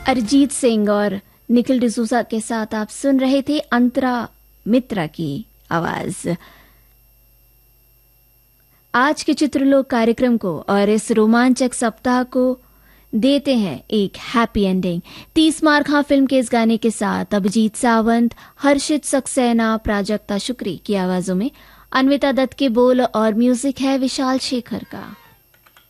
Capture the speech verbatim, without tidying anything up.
अरिजीत सिंह और निखिल डिसूजा के साथ आप सुन रहे थे अंतरा मित्रा की आवाज। आज के चित्रलोक कार्यक्रम को और इस रोमांचक सप्ताह को देते हैं एक हैप्पी एंडिंग। तीस मार खां फिल्म के इस गाने के साथ अभिजीत सावंत, हर्षित सक्सेना, प्राजक्ता शुक्री की आवाजों में, अन्विता दत्त के बोल और म्यूजिक है विशाल शेखर का।